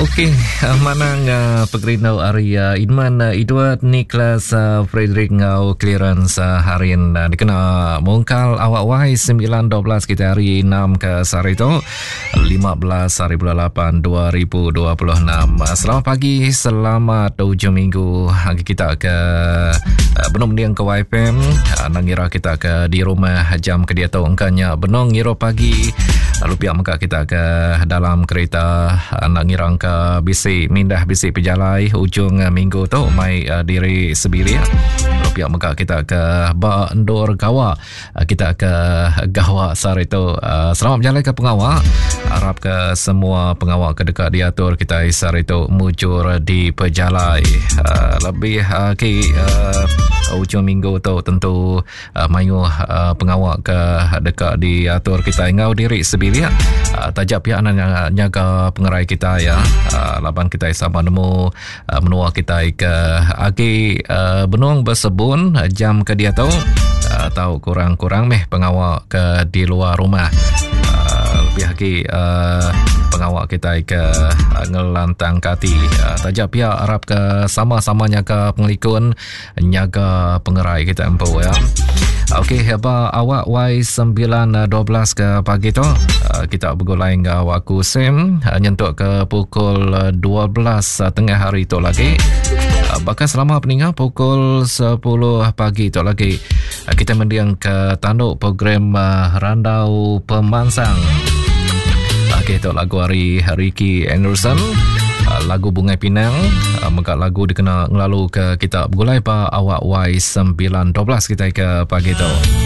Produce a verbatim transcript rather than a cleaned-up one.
Okey, uh, manang uh, pegrinau Arya Idman uh, Edward Nicholas uh, Frederick ngau clearance uh, harian uh, dikena mungkal awak wai sembilan dua belas kita hari enam ke hari itu lima belas hari bulan lapan dua ribu dua puluh enam. Uh, selamat pagi, selamat hujung minggu. Uh, kita ke uh, benong diang ke Y F M uh, nangira kita ke di rumah jam ke dia tahu engkanya benong ngiro pagi. Lalu pihak maka kita ke dalam kereta uh, nak ngirang ke bisi mindah bisi pejalai hujung uh, minggu tu mai uh, diri sebili. Lalu pihak maka kita ke ba endor gawa uh, kita ke gawa sar itu uh, selamat berjalan ke pengawal. Harap ke semua pengawal ke dekat diatur kita isar itu mujur di pejalai. Uh, lebih uh, ke uh, hujung minggu tu tentu uh, mayu uh, pengawal ke dekat diatur kita ingau diri sebili. Uh, tajak pihak nak nyaga pengerai kita ya. Uh, laban kita sama nemu uh, menua kita ke agi uh, benung bersebun uh, jam ke dia tahu uh, tahu kurang-kurang meh pengawal ke di luar rumah. Uh, lebih lagi uh, pengawal kita ke uh, ngelantang kati. Uh, tajak pihak harap ke sama-samanya ke pengelikun nyaga pengerai kita empu ya. Okey, apa awak Y sembilan dua belas ke pagi tu uh, kita bergulai dengan waktu Sim uh, nyentuk ke pukul dua belas uh, tengah hari tu lagi. Uh, bahkan selama peninggal pukul sepuluh pagi tu lagi uh, kita mendiang ke tanduk program uh, Randau Pemansang. Okey, tu lagu hari Ricky Anderson. Lagu Bunga Pinang, maka lagu dikena ngelalu ke kita bergulai pa awak Y sembilan dua belas kita ke pagi tu.